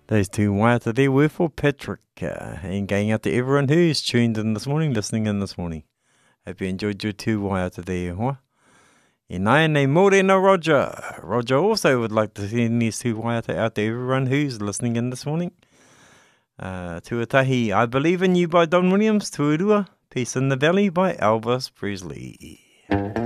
Those two waiata there were for Patrick, and going out to everyone who's tuned in this morning, listening in this morning. Hope you enjoyed your two waiata there, huh? E nai nei morena Roger. Roger also would like to send these two waiata out to everyone who's listening in this morning. Tuatahi, I Believe in You by Don Williams. Tuarua, Peace in the Valley by Elvis Presley.